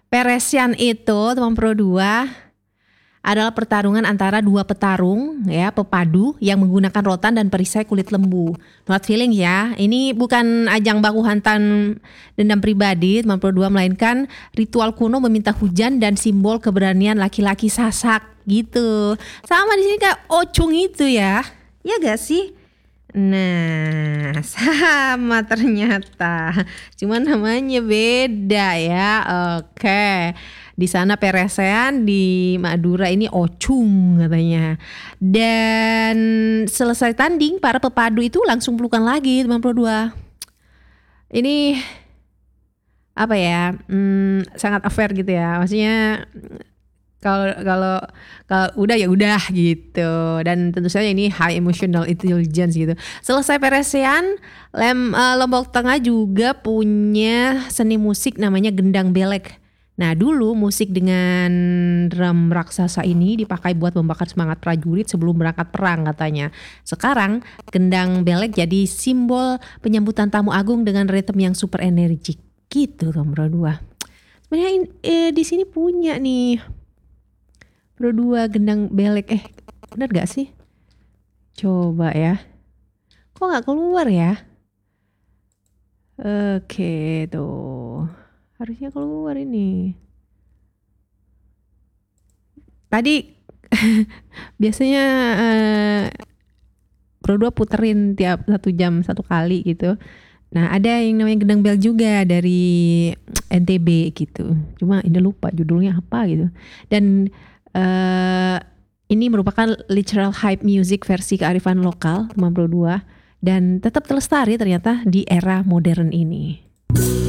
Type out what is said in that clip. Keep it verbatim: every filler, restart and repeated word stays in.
Peresian itu teman Pro dua adalah pertarungan antara dua petarung ya, pepadu yang menggunakan rotan dan perisai kulit lembu. Not feeling ya, ini bukan ajang baku hantam dendam pribadi teman Pro dua, melainkan ritual kuno meminta hujan dan simbol keberanian laki-laki Sasak gitu. Sama di sini kayak Ocung itu ya, ya gak sih? Nah, sama ternyata. Cuman namanya beda ya. Oke. Di sana Peresean, di Madura ini Ocung katanya. Dan selesai tanding, para pepadu itu langsung pelukan lagi teman Pro dua. Ini apa ya? Hmm, sangat affair gitu ya. Maksudnya kalau kalau kalau udah ya udah gitu, dan tentu saja ini high emotional intelligence gitu. Selesai Peresean, Lem, uh, Lombok Tengah juga punya seni musik namanya gendang belek. Nah dulu musik dengan drum raksasa ini dipakai buat membakar semangat prajurit sebelum berangkat perang katanya. Sekarang gendang belek jadi simbol penyambutan tamu agung dengan ritme yang super energik gitu nomor dua. Sebenarnya eh, di sini punya nih Pro dua gendang belek, eh bener gak sih? Coba ya. Kok gak keluar ya? Oke tuh. Harusnya keluar ini. Tadi biasanya eh, Pro dua puterin tiap satu jam satu kali gitu. Nah ada yang namanya gendang bel juga dari N T B gitu. Cuma ini lupa judulnya apa gitu. Dan Uh, ini merupakan literal hype music versi kearifan lokal teman Pro dua dan tetap terlestari ternyata di era modern ini.